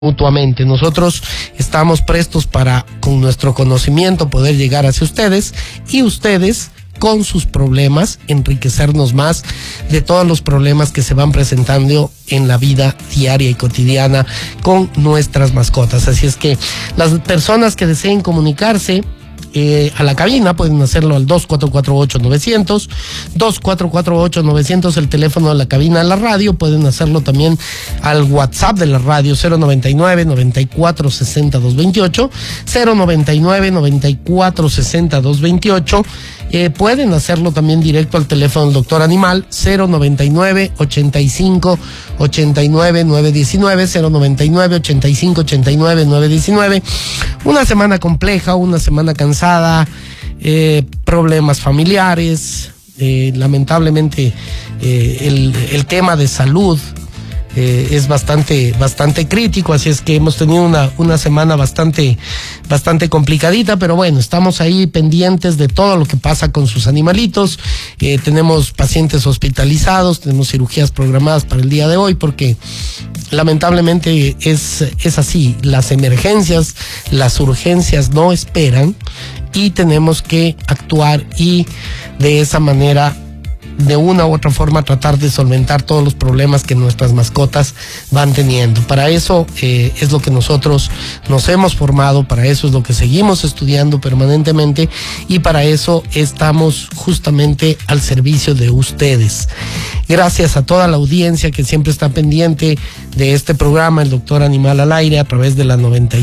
mutuamente. Nosotros estamos prestos para, con nuestro conocimiento, poder llegar hacia ustedes y ustedes, con sus problemas, enriquecernos más de todos los problemas que se van presentando en la vida diaria y cotidiana con nuestras mascotas. Así es que las personas que deseen comunicarse a la cabina pueden hacerlo al 2448-900, 2448-900, el teléfono de la cabina de la radio. Pueden hacerlo también al WhatsApp de la radio, 099-9460-228, 099-9460-228. Pueden hacerlo también directo al teléfono del doctor Animal, 099-85-89-919, 099-85-89-919. Una semana compleja, una semana cansada, problemas familiares, lamentablemente el tema de salud es bastante crítico, así es que hemos tenido una semana bastante complicadita, pero bueno, estamos ahí pendientes de todo lo que pasa con sus animalitos. Tenemos pacientes hospitalizados, tenemos cirugías programadas para el día de hoy, porque lamentablemente es así, las emergencias, las urgencias no esperan y tenemos que actuar y de esa manera, de una u otra forma, tratar de solventar todos los problemas que nuestras mascotas van teniendo. Para eso es lo que nosotros nos hemos formado, para eso es lo que seguimos estudiando permanentemente y para eso estamos justamente al servicio de ustedes. Gracias a toda la audiencia que siempre está pendiente de este programa, el Doctor Animal al Aire, a través de la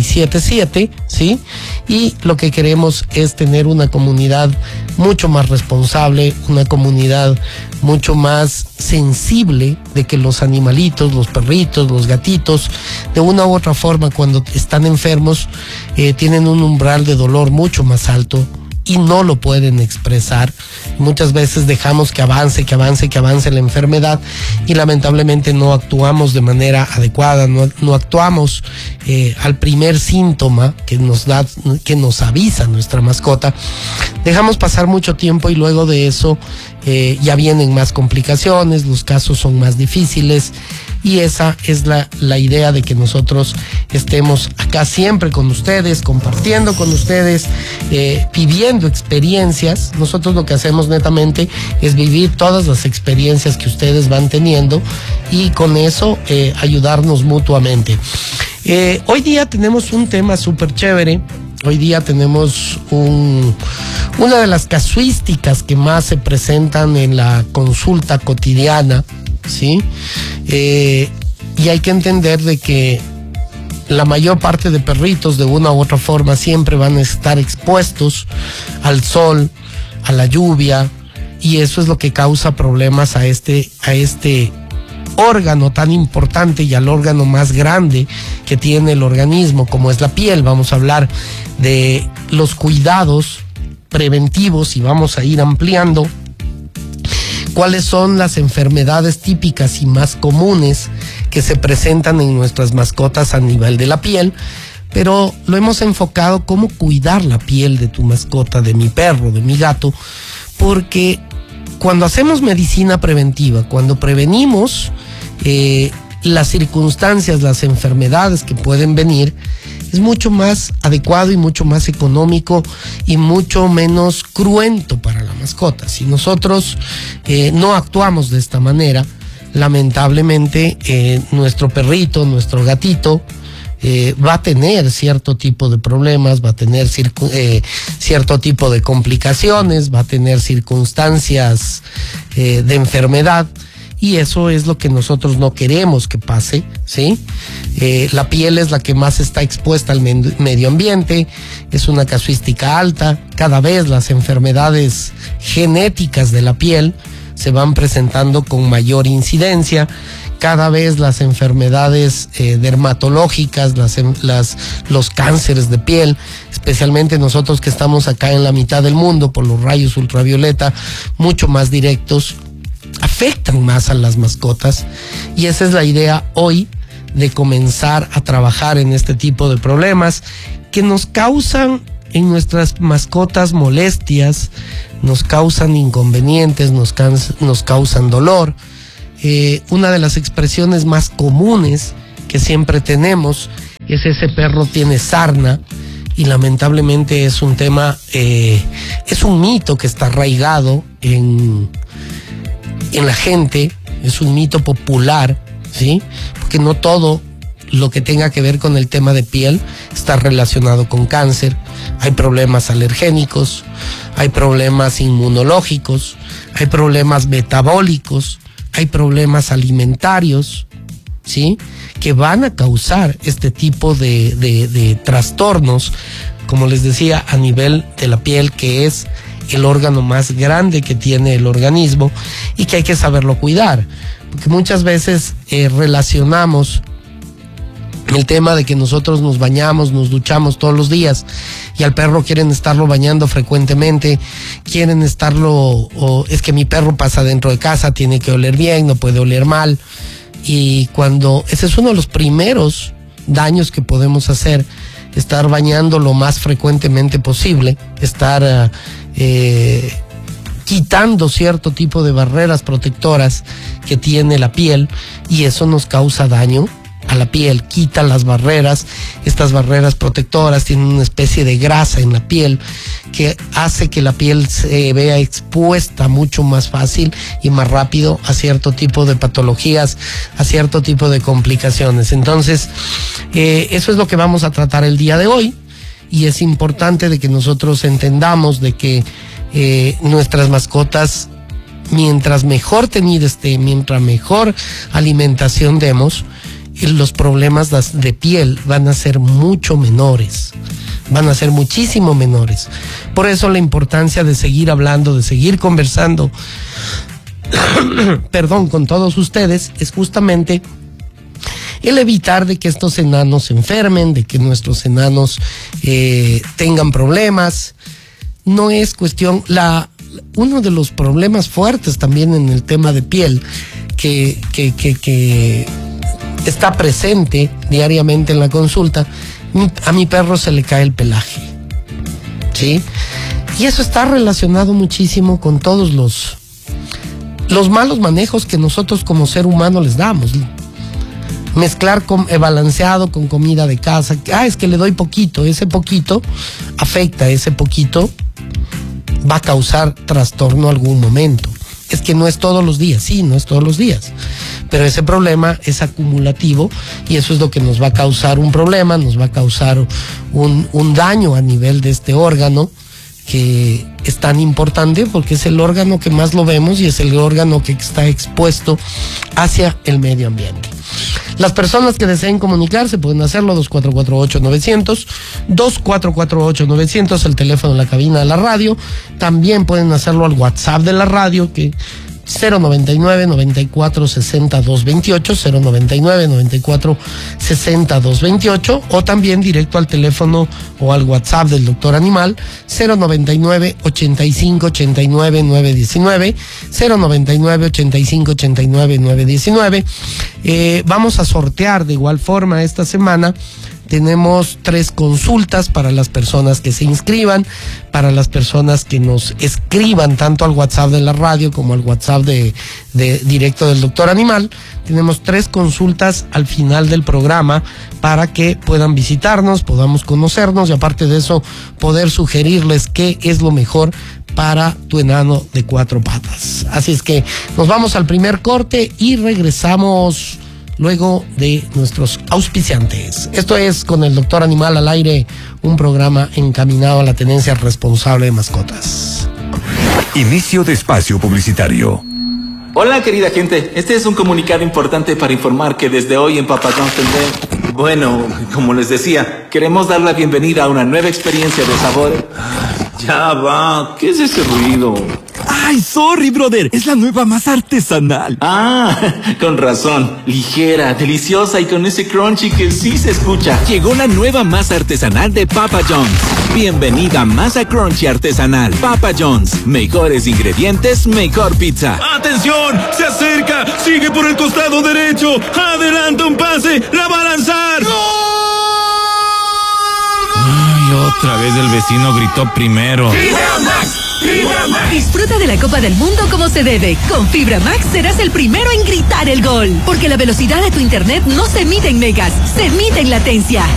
97.7, ¿sí? Y lo que queremos es tener una comunidad mucho más responsable, una comunidad mucho más sensible de que los animalitos, los perritos, los gatitos, de una u otra forma, cuando están enfermos, tienen un umbral de dolor mucho más alto y no lo pueden expresar. Muchas veces dejamos que avance la enfermedad y lamentablemente no actuamos de manera adecuada, no actuamos al primer síntoma que nos avisa nuestra mascota. Dejamos pasar mucho tiempo y luego de eso ya vienen más complicaciones, los casos son más difíciles. Y esa es la idea de que nosotros estemos acá siempre con ustedes, compartiendo con ustedes, viviendo experiencias. Nosotros lo que hacemos netamente es vivir todas las experiencias que ustedes van teniendo y con eso ayudarnos mutuamente. Hoy día tenemos un tema súper chévere. Hoy día tenemos una de las casuísticas que más se presentan en la consulta cotidiana, ¿sí? Y hay que entender de que la mayor parte de perritos, de una u otra forma, siempre van a estar expuestos al sol, a la lluvia, y eso es lo que causa problemas a este órgano tan importante y al órgano más grande que tiene el organismo, como es la piel. Vamos a hablar de los cuidados preventivos y vamos a ir ampliando cuáles son las enfermedades típicas y más comunes que se presentan en nuestras mascotas a nivel de la piel, pero lo hemos enfocado cómo cuidar la piel de tu mascota, de mi perro, de mi gato, porque cuando hacemos medicina preventiva, cuando prevenimos las circunstancias, las enfermedades que pueden venir, es mucho más adecuado y mucho más económico y mucho menos cruento para la mascota. Si nosotros no actuamos de esta manera, lamentablemente nuestro perrito, nuestro gatito, va a tener cierto tipo de problemas, va a tener cierto tipo de complicaciones, va a tener circunstancias de enfermedad. Y eso es lo que nosotros no queremos que pase, ¿sí? La piel es la que más está expuesta al medio ambiente, es una casuística alta. Cada vez las enfermedades genéticas de la piel se van presentando con mayor incidencia. Cada vez las enfermedades dermatológicas, los cánceres de piel, especialmente nosotros que estamos acá en la mitad del mundo por los rayos ultravioleta, mucho más directos, afectan más a las mascotas, y esa es la idea hoy, de comenzar a trabajar en este tipo de problemas que nos causan en nuestras mascotas molestias, nos causan inconvenientes, nos causan dolor. Una de las expresiones más comunes que siempre tenemos es ese perro tiene sarna, y lamentablemente es un tema, es un mito que está arraigado en la gente, es un mito popular, ¿sí? Porque no todo lo que tenga que ver con el tema de piel está relacionado con cáncer. Hay problemas alergénicos, hay problemas inmunológicos, hay problemas metabólicos, hay problemas alimentarios, ¿sí? Que van a causar este tipo de trastornos, como les decía, a nivel de la piel, que es el órgano más grande que tiene el organismo y que hay que saberlo cuidar, porque muchas veces relacionamos el tema de que nosotros nos bañamos, nos duchamos todos los días y al perro quieren estarlo bañando frecuentemente, quieren estarlo, o es que mi perro pasa dentro de casa, tiene que oler bien, no puede oler mal. Y cuando ese es uno de los primeros daños que podemos hacer, estar bañando lo más frecuentemente posible, estar quitando cierto tipo de barreras protectoras que tiene la piel, y eso nos causa daño a la piel, quita las barreras. Estas barreras protectoras tienen una especie de grasa en la piel que hace que la piel se vea expuesta mucho más fácil y más rápido a cierto tipo de patologías, a cierto tipo de complicaciones. Entonces, eso es lo que vamos a tratar el día de hoy, y es importante de que nosotros entendamos de que nuestras mascotas, mientras mejor tenida esté, mientras mejor alimentación demos, los problemas de piel van a ser mucho menores, van a ser muchísimo menores. Por eso la importancia de seguir hablando, de seguir conversando, perdón, con todos ustedes, es justamente el evitar de que estos enanos se enfermen, de que nuestros enanos tengan problemas. No es cuestión, uno de los problemas fuertes también en el tema de piel que está presente diariamente en la consulta, a mi perro se le cae el pelaje, ¿sí? Y eso está relacionado muchísimo con todos los malos manejos que nosotros como ser humano les damos. Mezclar balanceado con comida de casa, es que le doy poquito, ese poquito afecta, ese poquito va a causar trastorno algún momento. Es que no es todos los días, sí, no es todos los días, pero ese problema es acumulativo y eso es lo que nos va a causar un problema, nos va a causar un daño a nivel de este órgano, que es tan importante porque es el órgano que más lo vemos y es el órgano que está expuesto hacia el medio ambiente. Las personas que deseen comunicarse pueden hacerlo 2448-900, 2448-900, el teléfono de la cabina de la radio. También pueden hacerlo al WhatsApp de la radio, que 099-9460-228, 099-9460-228, o también directo al teléfono o al WhatsApp del Doctor Animal, 099-8589-919, 099-8589-919. Vamos a sortear de igual forma esta semana. Tenemos 3 consultas para las personas que se inscriban, para las personas que nos escriban tanto al WhatsApp de la radio como al WhatsApp de directo del Doctor Animal. Tenemos 3 consultas al final del programa para que puedan visitarnos, podamos conocernos y aparte de eso poder sugerirles qué es lo mejor para tu enano de 4 patas. Así es que nos vamos al primer corte y regresamos luego de nuestros auspiciantes. Esto es Con el Doctor Animal al Aire, un programa encaminado a la tenencia responsable de mascotas. Inicio de espacio publicitario. Hola querida gente, este es un comunicado importante para informar que desde hoy en Papa John's tendré... Bueno, como les decía, queremos dar la bienvenida a una nueva experiencia de sabor. Ya va, ¿qué es ese ruido? Ay, sorry, brother, es la nueva masa artesanal. Con razón, ligera, deliciosa y con ese crunchy que sí se escucha. Llegó la nueva masa artesanal de Papa John's. Bienvenida a Masa Crunchy Artesanal. Papa John's, mejores ingredientes, mejor pizza. ¡Atención! ¡Se acerca! ¡Sigue por el costado derecho! ¡Adelanta un pase! ¡La va a lanzar! ¡Gol! Ay, otra vez el vecino gritó primero. ¡Fibra Max! ¡Fibra Max! Disfruta de la Copa del Mundo como se debe. Con Fibra Max serás el primero en gritar el gol. Porque la velocidad de tu internet no se mide en megas, se mide en latencia.